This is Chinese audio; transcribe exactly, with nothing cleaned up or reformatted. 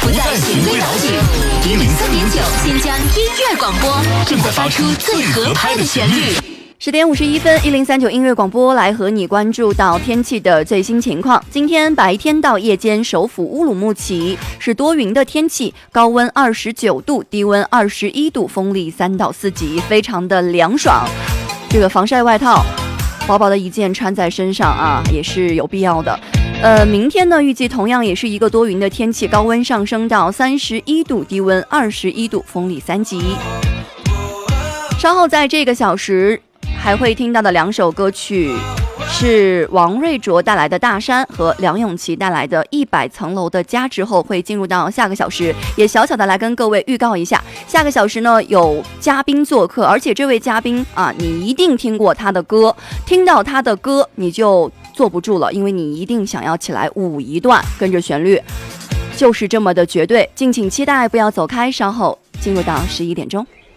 不再循规蹈矩。一零三点九，新疆音乐广播正在发出最合拍的旋律。 十点五十一分，一零三九音乐广播来和你关注到天气的最新情况。今天白天到夜间，首府乌鲁木齐是多云的天气，高温二十九度，低温二十一度，风力三到四级，非常的凉爽。这个防晒外套，薄薄的一件穿在身上啊，也是有必要的。呃，明天呢，预计同样也是一个多云的天气，高温上升到三十一度，低温二十一度，风力三级。稍后在这个小时还会听到的两首歌曲是王瑞卓带来的《大山》和梁咏琪带来的《一百层楼的家》，之后会进入到下个小时，也小小的来跟各位预告一下，下个小时呢有嘉宾做客，而且这位嘉宾啊，你一定听过他的歌，听到他的歌你就坐不住了，因为你一定想要起来舞一段，跟着旋律，就是这么的绝对。敬请期待，不要走开，稍后进入到十一点钟。